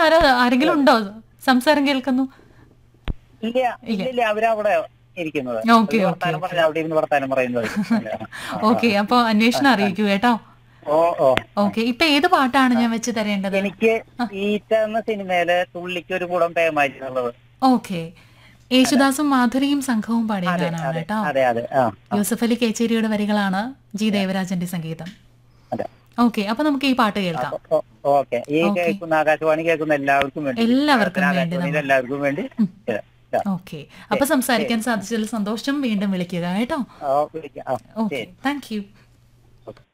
ആരെങ്കിലും ഉണ്ടോ? സംസാരം കേൾക്കുന്നു. ഇല്ല ഇല്ല, അവരവിടെ ഇരിക്കുന്നത്. ഓക്കെ ഓക്കെ വർത്താനം പറഞ്ഞ അവിടെ ഇരുന്ന് വർത്താനം പറയുന്നത്. ഓക്കെ, അപ്പൊ അന്വേഷണം അറിയിക്കൂ കേട്ടോ. ഓ ഓ ഓക്കെ, ഇപ്പൊ ഏത് പാട്ടാണ് ഞാൻ വെച്ച് തരേണ്ടത്? എനിക്ക് ഈറ്റ എന്ന സിനിമയിലെ തുള്ളിക്ക് ഒരു കൂടം പേമായിട്ടുള്ളത്. ഓക്കെ, യേശുദാസും മാധുരിയും സംഘവും പാടിയ അതെ ഗാനാണ് അതെ കേട്ടോ. അതെ അതെ യൂസഫ് അലി കേച്ചേരിയുടെ വരികളാണ്, ജി ദേവരാജന്റെ സംഗീതം. അതെ. ഓക്കെ, അപ്പൊ നമുക്ക് ഈ പാട്ട് കേൾക്കാം. ഓക്കെ, ഈ കേൾക്കുന്ന ആകാശവാണി കേൾക്കുന്ന എല്ലാവർക്കും വേണ്ടി, എല്ലാവർക്കും വേണ്ടി ആകാശവാണിയിൽ എല്ലാവർക്കും വേണ്ടി. ഓക്കെ, അപ്പൊ സംസാരിക്കാൻ സാധിച്ചതിൽ സന്തോഷം. വീണ്ടും വിളിക്കുക കേട്ടോ. വിളിക്കാം. Okay, thank you.